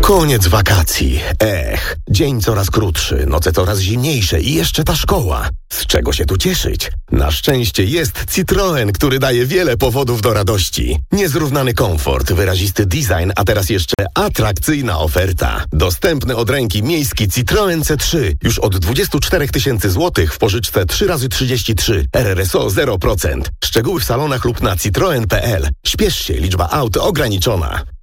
Koniec wakacji. Dzień coraz krótszy, noce coraz zimniejsze i jeszcze ta szkoła. Z czego się tu cieszyć? Na szczęście jest Citroen, który daje wiele powodów do radości. Niezrównany komfort, wyrazisty design, a teraz jeszcze atrakcyjna oferta. Dostępny od ręki miejski Citroen C3 już od 24 000 złotych w pożyczce 3x33. RRSO 0%. Szczegóły w salonach lub na citroen.pl. Śpiesz się, liczba aut ograniczona.